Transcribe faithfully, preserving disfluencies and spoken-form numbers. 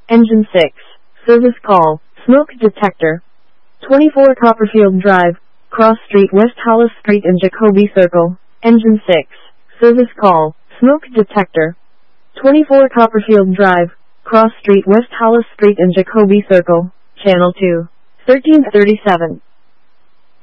Engine six. Service call. Smoke detector. twenty-four Copperfield Drive, Cross Street, West Hollis Street and Jacoby Circle. Engine six. Service call. Smoke detector. twenty-four Copperfield Drive, Cross Street, West Hollis Street and Jacoby Circle. Channel two. thirteen thirty-seven.